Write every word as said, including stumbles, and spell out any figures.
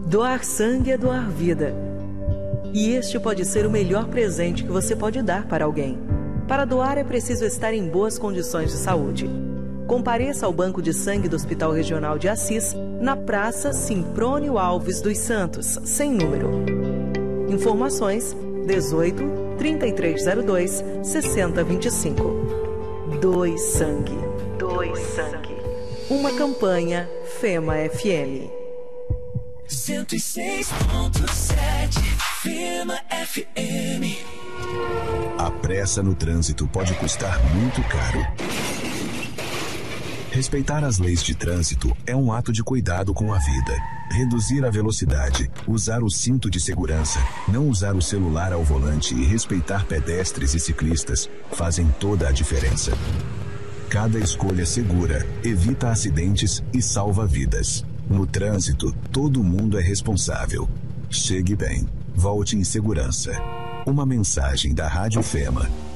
Doar sangue é doar vida. E este pode ser o melhor presente que você pode dar para alguém. Para doar é preciso estar em boas condições de saúde. Compareça ao Banco de Sangue do Hospital Regional de Assis, na Praça Simprônio Alves dos Santos, sem número. Informações dezoito, trinta e três zero dois, sessenta vinte e cinco. Doe sangue. Doe sangue. Uma campanha FEMA F M. cento e seis ponto sete FEMA F M. A pressa no trânsito pode custar muito caro. Respeitar as leis de trânsito é um ato de cuidado com a vida. Reduzir a velocidade, usar o cinto de segurança, não usar o celular ao volante e respeitar pedestres e ciclistas fazem toda a diferença. Cada escolha segura evita acidentes e salva vidas. No trânsito, todo mundo é responsável. Chegue bem, volte em segurança. Uma mensagem da Rádio FEMA.